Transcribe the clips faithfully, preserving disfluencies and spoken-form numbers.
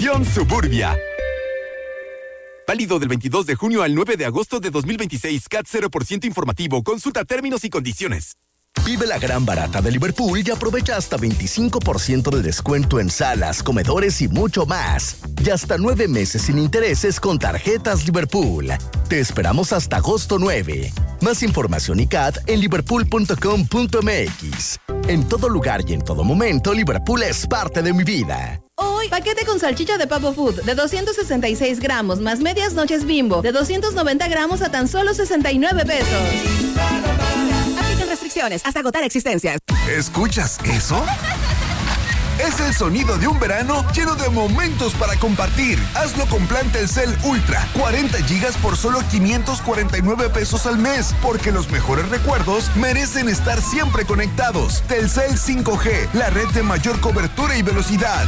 Versión Suburbia. Válido del veintidós de junio al nueve de agosto de dos mil veintiséis. C A T cero por ciento informativo. Consulta términos y condiciones. Vive la gran barata de Liverpool y aprovecha hasta veinticinco por ciento de descuento en salas, comedores y mucho más. Y hasta nueve meses sin intereses con tarjetas Liverpool. Te esperamos hasta agosto nueve. Más información y C A T en liverpool punto com punto m x. En todo lugar y en todo momento, Liverpool es parte de mi vida. Hoy, paquete con salchicha de Papo Food de doscientos sesenta y seis gramos más medias noches Bimbo de doscientos noventa gramos a tan solo sesenta y nueve pesos. Aplican restricciones hasta agotar existencias. ¿Escuchas eso? Es el sonido de un verano lleno de momentos para compartir. Hazlo con plan Telcel Ultra. cuarenta gigas por solo quinientos cuarenta y nueve pesos al mes. Porque los mejores recuerdos merecen estar siempre conectados. Telcel cinco G, la red de mayor cobertura y velocidad.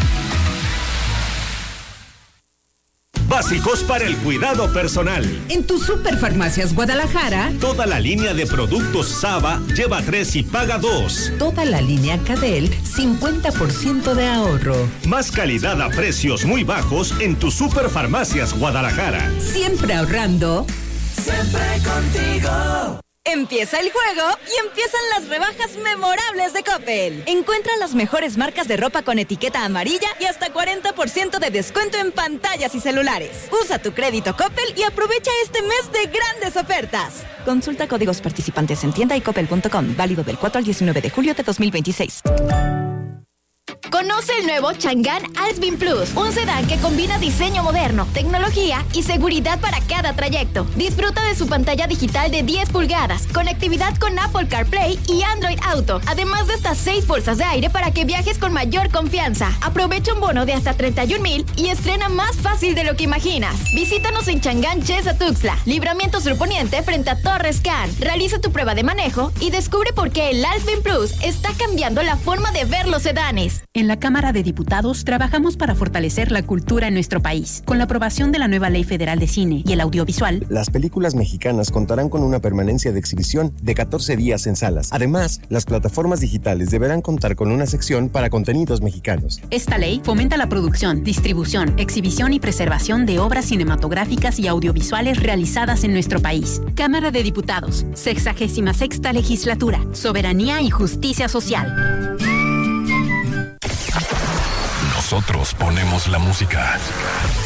Básicos para el cuidado personal. En tu Superfarmacias Guadalajara, toda la línea de productos Saba lleva tres y paga dos. Toda la línea Cadel, cincuenta por ciento de ahorro. Más calidad a precios muy bajos en tu Superfarmacias Guadalajara. Siempre ahorrando. Siempre contigo. Empieza el juego y empiezan las rebajas memorables de Coppel. Encuentra las mejores marcas de ropa con etiqueta amarilla y hasta cuarenta por ciento de descuento en pantallas y celulares. Usa tu crédito Coppel y aprovecha este mes de grandes ofertas. Consulta códigos participantes en tienda y coppel punto com. Válido del cuatro al diecinueve de julio de dos mil veintiséis. Conoce el nuevo Chang'an Alpine Plus, un sedán que combina diseño moderno, tecnología y seguridad para cada trayecto. Disfruta de su pantalla digital de diez pulgadas, conectividad con Apple CarPlay y Android Auto, además de hasta seis bolsas de aire para que viajes con mayor confianza. Aprovecha un bono de hasta treinta y un mil y estrena más fácil de lo que imaginas. Visítanos en Chang'an Chesa Tuxtla, Libramiento Sur Poniente frente a Torres Can. Realiza tu prueba de manejo y descubre por qué el Alpine Plus está cambiando la forma de ver los sedanes. En la Cámara de Diputados trabajamos para fortalecer la cultura en nuestro país. Con la aprobación de la nueva Ley Federal de Cine y el Audiovisual, las películas mexicanas contarán con una permanencia de exhibición de catorce días en salas. Además, las plataformas digitales deberán contar con una sección para contenidos mexicanos. Esta ley fomenta la producción, distribución, exhibición y preservación de obras cinematográficas y audiovisuales realizadas en nuestro país. Cámara de Diputados, sexagésima sexta legislatura, soberanía y justicia social. Nosotros ponemos la música.